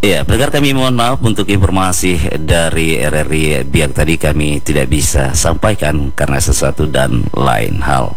Ya, pendengar kami mohon maaf untuk informasi dari RRI Biak tadi kami tidak bisa sampaikan karena sesuatu dan lain hal.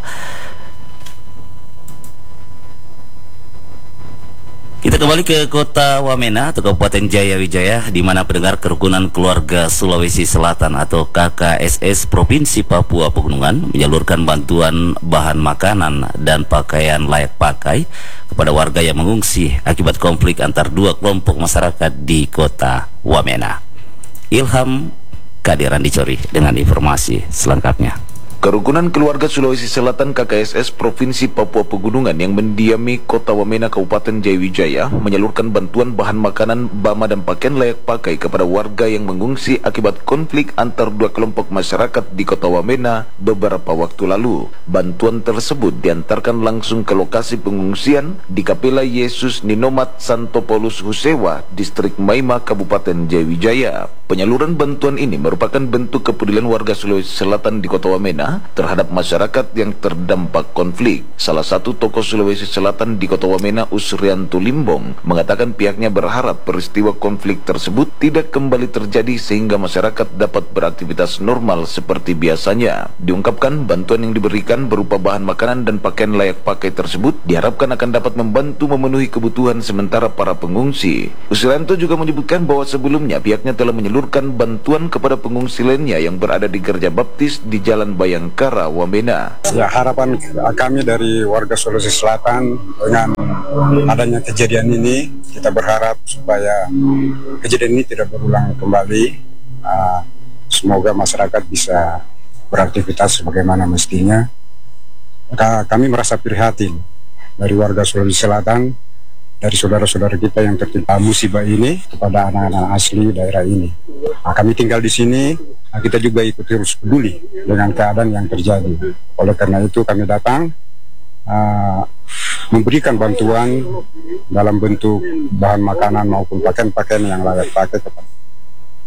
Kita kembali ke kota Wamena atau Kabupaten Jaya Wijaya, di mana pendengar Kerukunan Keluarga Sulawesi Selatan atau KKSS Provinsi Papua Pegunungan menyalurkan bantuan bahan makanan dan pakaian layak pakai kepada warga yang mengungsi akibat konflik antar dua kelompok masyarakat di kota Wamena. Ilham Kadiran Dicori dengan informasi selengkapnya. Kerukunan Keluarga Sulawesi Selatan KKSS Provinsi Papua Pegunungan yang mendiami Kota Wamena Kabupaten Jaya Wijaya menyalurkan bantuan bahan makanan, bama dan pakaian layak pakai kepada warga yang mengungsi akibat konflik antar dua kelompok masyarakat di Kota Wamena beberapa waktu lalu. Bantuan tersebut diantarkan langsung ke lokasi pengungsian di Kapela Yesus Ninomat Santo Paulus Husewa, Distrik Maima, Kabupaten Jaya Wijaya. Penyaluran bantuan ini merupakan bentuk kepedulian warga Sulawesi Selatan di Kota Wamena terhadap masyarakat yang terdampak konflik. Salah satu tokoh Sulawesi Selatan di Kota Wamena, Usrianto Limbong, mengatakan pihaknya berharap peristiwa konflik tersebut tidak kembali terjadi sehingga masyarakat dapat beraktivitas normal seperti biasanya. Diungkapkan bantuan yang diberikan berupa bahan makanan dan pakaian layak pakai tersebut diharapkan akan dapat membantu memenuhi kebutuhan sementara para pengungsi. Usrianto juga menyebutkan bahwa sebelumnya pihaknya telah menyalurkan bantuan kepada pengungsi lainnya yang berada di Gereja Baptis di Jalan Bayangkara, Wamena. Ya, harapan kami dari warga Sulawesi Selatan dengan adanya kejadian ini, kita berharap supaya kejadian ini tidak berulang kembali. Semoga masyarakat bisa beraktivitas sebagaimana mestinya. Kami merasa prihatin dari warga Sulawesi Selatan, dari saudara-saudara kita yang tertimpa musibah ini kepada anak-anak asli daerah ini. Kami tinggal di sini, kita juga ikut terus peduli dengan keadaan yang terjadi. Oleh karena itu kami datang memberikan bantuan dalam bentuk bahan makanan maupun pakaian-pakaian yang layak pakai kepada